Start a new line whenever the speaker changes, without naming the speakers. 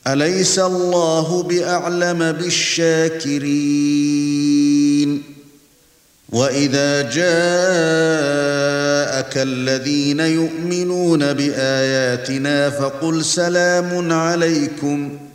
أليس الله بأعلم بالشاكرين وإذا جاءك الذين يؤمنون بآياتنا فقل سلام عليكم